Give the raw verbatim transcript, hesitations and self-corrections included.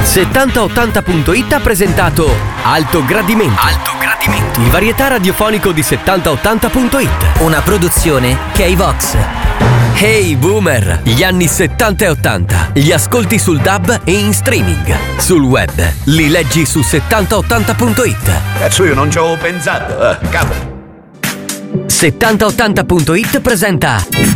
settanta ottanta punto it ha presentato Alto Gradimento. Alto Gradimento. Il varietà radiofonico di settanta ottanta punto it. Una produzione K-Vox. Hey Boomer! Gli anni settanta e ottanta. Gli ascolti sul D A B e in streaming. Sul web. Li leggi su settanta ottanta punto it. Cazzo, io non ci avevo pensato. Eh, cavolo. settanta ottanta punto it presenta